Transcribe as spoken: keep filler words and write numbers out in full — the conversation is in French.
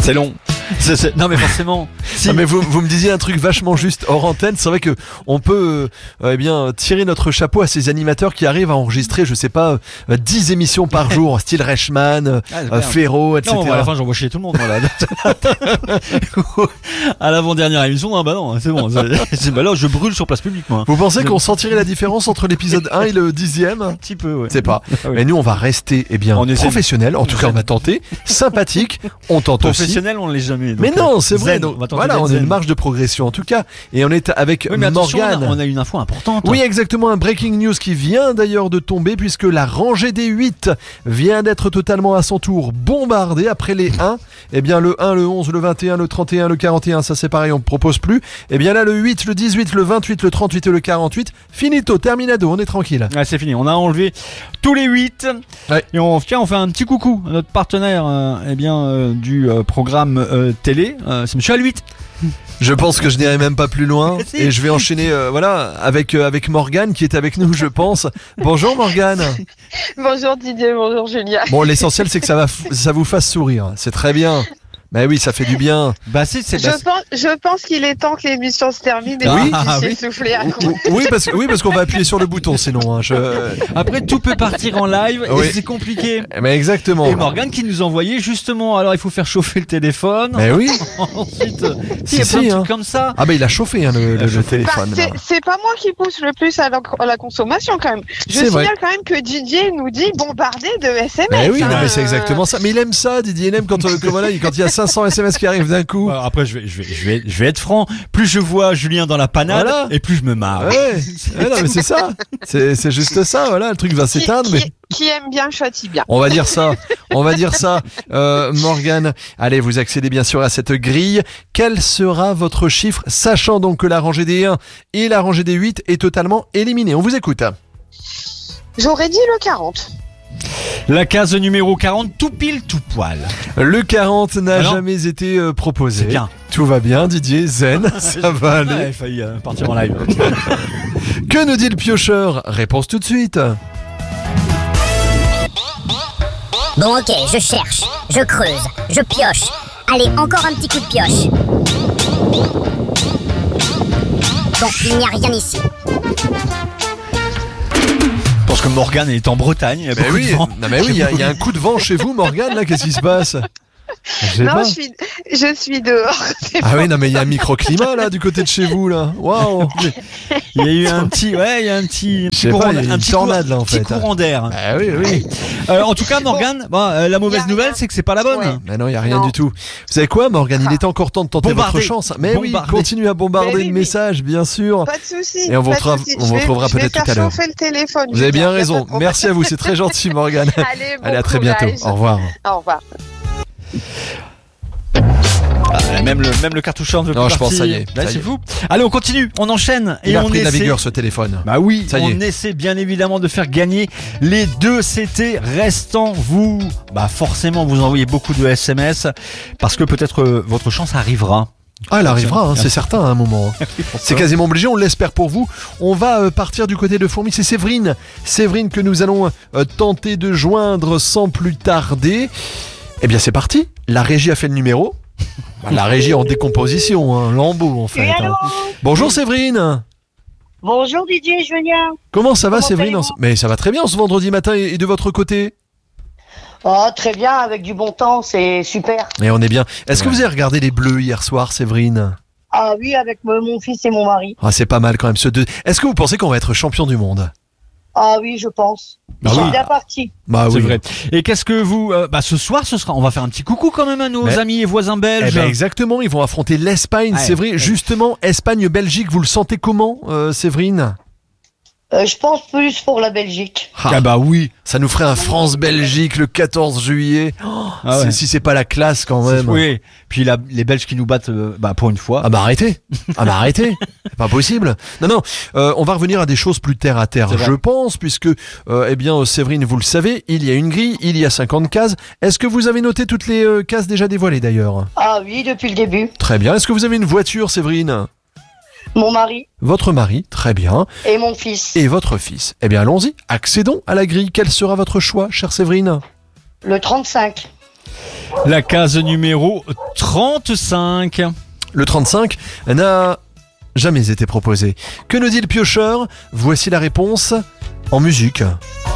C'est long. C'est, c'est... Non mais forcément. Si. Ah, mais vous, vous me disiez un truc vachement juste hors antenne. C'est vrai que on peut euh, eh bien tirer notre chapeau à ces animateurs qui arrivent à enregistrer, je sais pas, euh, dix émissions par jour, style Reichmann, ah, euh, Ferro, et cetera. Non, à la fin j'envoie chier tout le monde. Voilà. À l'avant-dernière émission, non, bah non, c'est bon. C'est, c'est, bah là, je brûle sur place publique, moi. Vous pensez qu'on sentirait la différence entre l'épisode un et le dixième? Un petit peu, ouais. C'est pas. Ah oui. Mais nous, on va rester, eh bien, professionnels. En tout cas, on va tenter. Sympathique. On tente aussi. Professionnel, on l'est jamais. Donc, mais non, c'est vrai. Zen, donc, on voilà, on a une marge de progression en tout cas. Et on est avec oui, Morgane. On a une info importante. Oui, exactement. Un breaking news qui vient d'ailleurs de tomber puisque la rangée des huit vient d'être totalement à son tour bombardée après les un. Eh bien, le un, le onze, le vingt et un, le trente et un, le quarante et un, ça c'est pareil, on ne propose plus. Eh bien là, le huit, le dix-huit, le vingt-huit, le trente-huit et le quarante-huit. Finito, terminado, on est tranquille. Ouais, c'est fini. On a enlevé tous les huit. Ouais. Et on, tiens, on fait un petit coucou à notre partenaire euh, eh bien, euh, du euh, programme euh, télé. Euh, c'est Monsieur Aluit. Je pense que je n'irai même pas plus loin si. Et je vais enchaîner euh, voilà, avec, euh, avec Morgane qui est avec nous, je pense. Bonjour Morgane. Bonjour Didier, bonjour Julien. Bon, l'essentiel c'est que ça, va f- ça vous fasse sourire. C'est très bien. Bah oui, ça fait du bien. Bah si, c'est. Je bah, pense, je pense qu'il est temps que l'émission se termine et que oui, vous ah, puissiez oui. souffler un coup. Oui, parce que oui, parce qu'on va appuyer sur le bouton, sinon. Hein, je... Après, tout peut partir en live oui. et c'est compliqué. Mais exactement. Et Morgane qui nous envoyait justement. Alors, il faut faire chauffer le téléphone. Mais oui. Ensuite, si, il y a si, plein de hein. trucs comme ça. Ah bah il a chauffé hein, le, le, le Bah, téléphone. c'est, c'est pas moi qui pousse le plus à la, à la consommation quand même. Je C'est signale vrai. quand même que Didier nous dit bombarder de S M S. Mais oui, hein, non, mais c'est euh... exactement ça. Mais il aime ça, Didier. Il aime quand, euh, quand, voilà, quand il y a cinq cents S M S qui arrivent d'un coup. Alors après, je vais, je vais, je vais, je vais être franc. Plus je vois Julien dans la panade, Voilà. et plus je me marre. Ouais, ouais non, mais c'est ça. C'est, c'est juste ça. Voilà, le truc va Qui, s'éteindre. qui, Mais qui aime bien châtie bien. on va dire ça. On va dire ça. Euh, Morgane, allez, vous accédez bien sûr à cette grille. Quel sera votre chiffre, sachant donc que la rangée des un et la rangée des huit est totalement éliminée? On vous écoute. J'aurais dit le quarante. La case numéro quarante, tout pile, tout poil. Le quarante n'a Alors jamais été euh, proposé. C'est bien. Tout va bien, Didier, zen, ça va aller. Ouais, il a failli euh, partir en live. Que nous dit le piocheur? Réponse tout de suite. Bon ok, je cherche, je creuse, je pioche. Allez, encore un petit coup de pioche. Bon, il n'y a rien ici. Je pense que Morgane est en Bretagne. Il y a Mais beaucoup oui, de vent. non mais oui, il y, a- il y a un coup de vent chez vous, Morgane, là, qu'est-ce qui se passe? Je sais Non, pas. je suis, je suis dehors. C'est Ah bon. oui, non mais il y a un microclimat là du côté de chez vous là. Waouh. Il y a eu un petit, ouais, il y a un petit, Je sais courant, pas, il y a une un petit tornade, courant- là, en petit fait. courant d'air. Ah oui, oui. Euh, en tout cas, Morgane, bon, euh, la mauvaise Y a nouvelle, rien. c'est que c'est pas la bonne. Ouais. Mais non, il y a rien Non. du tout. Vous savez quoi, Morgane, il était encore temps de tenter Bombarder. votre chance. Mais Bombarder. oui, continuez à bombarder Mais oui, le oui. message, bien sûr. Pas de soucis. Et on vous pas de retrouvera- soucis. on vous Je vais- retrouvera je vais peut-être faire tout à l'heure. chauffer le téléphone. Vous avez Julien, bien y a pas de raison. problème. Merci à vous, c'est très gentil, Morgane. Allez, bon Allez, à très bientôt. courage. Au revoir. Au revoir. Ah, même le, même le cartoucheur ne veut Non, plus je pense, partir. ça y est, Là, ça y c'est est. fou. Allez, on continue, on enchaîne et Il a on repris la essaie. vigueur ce téléphone. Bah oui, Ça y on est. essaie bien évidemment de faire gagner les deux C T restants. Vous, bah forcément, vous envoyez beaucoup de S M S parce que peut-être euh, votre chance arrivera. Ah, elle arrivera, hein, c'est certain à un moment. C'est quasiment obligé, on l'espère pour vous. On va euh, partir du côté de Fourmi, c'est Séverine. Séverine que nous allons euh, tenter de joindre sans plus tarder. Eh bien c'est parti, la régie a fait le numéro. Bah, la régie en décomposition, hein, lambeau en fait. Oui, allô hein. Bonjour Séverine. Bonjour Didier, Julien. Comment ça va Comment Séverine en allez-vous ce- Mais ça va très bien ce vendredi matin et et de votre côté? Oh, très bien, avec du bon temps, c'est super. Et on est bien. Est-ce que Ouais. vous avez regardé les Bleus hier soir Séverine? Ah oui, avec me- mon fils et mon mari. Ah, c'est pas mal quand même ce deux. Est-ce que vous pensez qu'on va être champion du monde? Ah oui, je pense. Bah C'est oui. bien parti. Bah C'est oui. vrai. Et qu'est-ce que vous, euh, bah ce soir, ce sera, on va faire un petit coucou quand même à nos Mais- amis et voisins Eh belges. ben exactement, ils vont affronter l'Espagne, Ouais, c'est vrai. ouais. Justement, Espagne-Belgique, vous le sentez comment, euh, Séverine? Euh, je pense plus pour la Belgique. Ah bah oui, ça nous ferait un France-Belgique le quatorze juillet. Oh, Ah c'est- ouais. Si c'est pas la classe quand même. Oui. Puis la- les Belges qui nous battent, euh, bah pour une fois. Ah bah arrêtez. Ah bah arrêtez. C'est pas possible. Non non, euh, on va revenir à des choses plus terre à terre, C'est vrai. je pense, puisque euh, eh bien Séverine, vous le savez, il y a une grille, il y a cinquante cases. Est-ce que vous avez noté toutes les euh, cases déjà dévoilées d'ailleurs? Ah oui, depuis le début. Très bien. Est-ce que vous avez une voiture, Séverine? Mon mari Votre mari, très bien. et mon fils. Et votre fils. Eh bien allons-y, accédons à la grille. Quel sera votre choix, chère Séverine? Le trente-cinq. La case numéro trente-cinq. Le trente-cinq n'a jamais été proposé. Que nous dit le piocheur? Voici la réponse en musique.